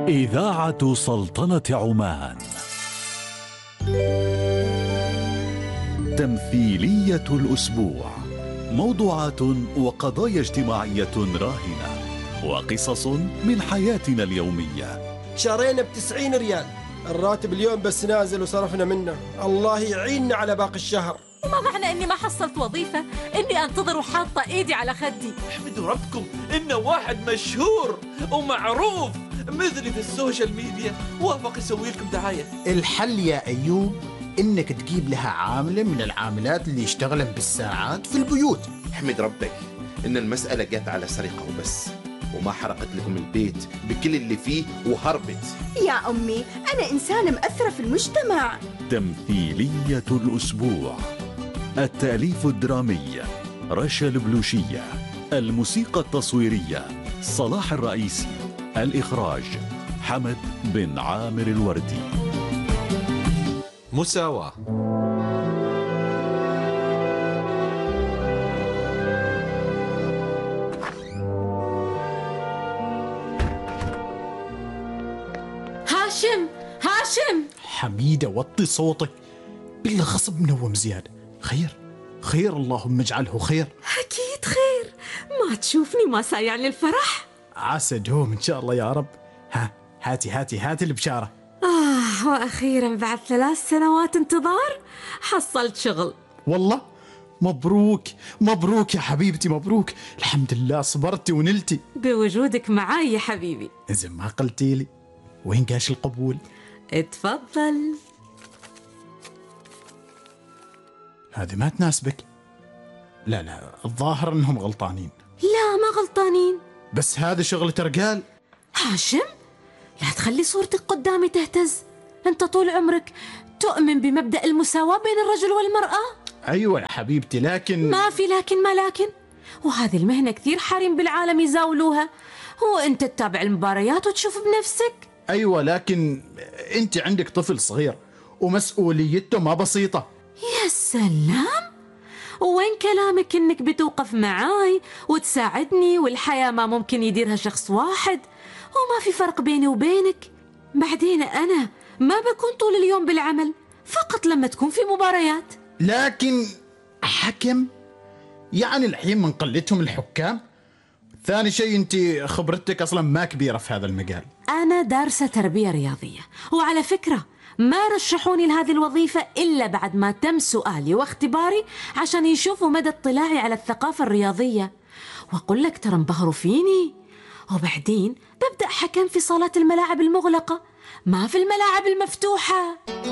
إذاعة سلطنة عمان. تمثيلية الأسبوع، موضوعات وقضايا اجتماعية راهنة وقصص من حياتنا اليومية. شارينا ب90 ريال، الراتب اليوم بس نازل وصرفنا منه، الله يعيننا على باقي الشهر. ما معنى اني ما حصلت وظيفة اني انتظر وحاطة ايدي على خدي؟ احمدوا ربكم انه واحد مشهور ومعروف مثلي في السوشيال ميديا وافق يسوي لكم دعاية. الحل يا أيوب إنك تجيب لها عاملة من العاملات اللي يشتغلن بالساعات في البيوت. احمد ربك إن المسألة جت على سرقة وبس، وما حرقت لكم البيت بكل اللي فيه وهربت. يا أمي أنا إنسانة مؤثرة في المجتمع. تمثيلية الأسبوع، التأليف الدرامي رشا البلوشية، الموسيقى التصويرية صلاح الرئيسي، الإخراج حمد بن عامر الوردي. مساواة. هاشم حميدة وطي صوتك، بالله غصب منوم زيادة. خير اللهم اجعله خير. اكيد خير، ما تشوفني ما سايعني الفرح؟ عسى دوم ان شاء الله يا رب. هاتي البشارة. واخيرا بعد 3 سنوات انتظار حصلت شغل. والله مبروك يا حبيبتي، مبروك. الحمد لله صبرتي ونلتي بوجودك معاي يا حبيبي. إذا ما قلتي لي وين قاش القبول؟ اتفضل. هذه ما تناسبك. لا الظاهر انهم غلطانين. لا ما غلطانين، بس هذا شغلة رجال. هاشم لا تخلي صورتك قدامي تهتز، انت طول عمرك تؤمن بمبدأ المساواة بين الرجل والمرأة. ايوه يا حبيبتي، لكن ما في لكن ما لكن، وهذه المهنة كثير حريم بالعالم يزاولوها، هو انت تتابع المباريات وتشوف بنفسك. ايوه لكن انت عندك طفل صغير ومسؤوليته ما بسيطة. يا سلام، وين كلامك انك بتوقف معاي وتساعدني والحياة ما ممكن يديرها شخص واحد وما في فرق بيني وبينك؟ بعدين انا ما بكون طول اليوم بالعمل، فقط لما تكون في مباريات. لكن حكم يعني الحين من قلتهم الحكام. ثاني شيء انت خبرتك اصلا ما كبيرة في هذا المجال. انا دارسة تربية رياضية، وعلى فكرة ما رشحوني لهذه الوظيفة إلا بعد ما تم سؤالي واختباري عشان يشوفوا مدى اطلاعي على الثقافة الرياضية. وأقول لك ترى انبهروا فيني. وبعدين ببدأ حكم في صالات الملاعب المغلقة، ما في الملاعب المفتوحة.